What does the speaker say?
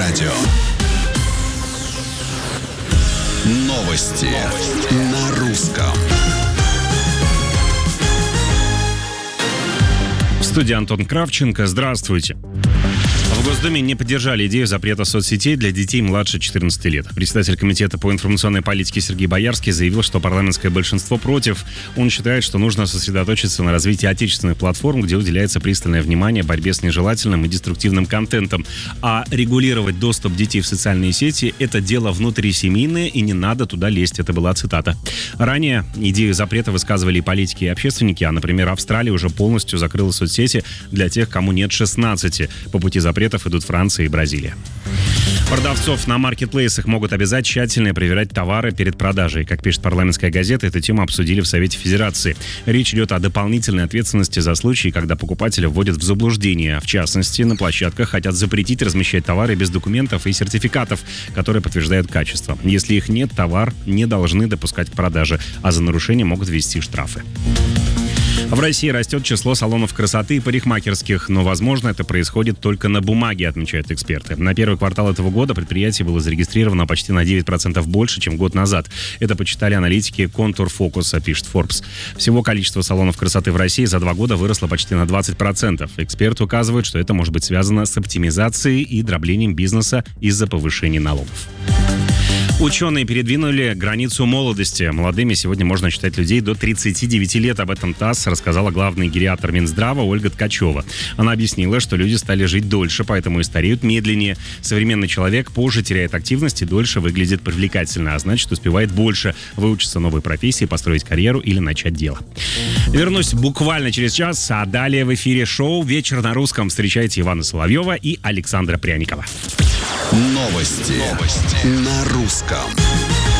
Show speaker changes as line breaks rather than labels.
радио. Новости на русском.
В студии Антон Кравченко. Здравствуйте. В Госдуме не поддержали идею запрета соцсетей для детей младше 14 лет. Председатель комитета по информационной политике Сергей Боярский заявил, что парламентское большинство против. Он считает, что нужно сосредоточиться на развитии отечественных платформ, где уделяется пристальное внимание борьбе с нежелательным и деструктивным контентом. А регулировать доступ детей в социальные сети – это дело внутрисемейное, и не надо туда лезть. Это была цитата. Ранее идею запрета высказывали и политики, и общественники. А, например, Австралия уже полностью закрыла соцсети для тех, кому нет 16. По пути запретов идут Франция и Бразилия. Продавцов на маркетплейсах могут обязать тщательно проверять товары перед продажей. Как пишет парламентская газета, эту тему обсудили в Совете Федерации. Речь идет о дополнительной ответственности за случаи, когда покупателя вводят в заблуждение. В частности, на площадках хотят запретить размещать товары без документов и сертификатов, которые подтверждают качество. Если их нет, товар не должны допускать к продаже, а за нарушение могут ввести штрафы. В России растет число салонов красоты и парикмахерских, но, возможно, это происходит только на бумаге, отмечают эксперты. На первый квартал этого года предприятие было зарегистрировано почти на 9% больше, чем год назад. Это почитали аналитики Contour Focus, пишет Forbes. Всего количество салонов красоты в России за 2 года выросло почти на 20%. Эксперты указывают, что это может быть связано с оптимизацией и дроблением бизнеса из-за повышения налогов. Ученые передвинули границу молодости. Молодыми сегодня можно считать людей до 39 лет. Об этом ТАСС рассказала главный гериатр Минздрава Ольга Ткачева. Она объяснила, что люди стали жить дольше, поэтому и стареют медленнее. Современный человек позже теряет активность и дольше выглядит привлекательно, а значит, успевает больше выучиться новой профессии, построить карьеру или начать дело. Вернусь буквально через час, а далее в эфире шоу «Вечер на русском». Встречайте Ивана Соловьева и Александра Пряникова.
Новости на русском.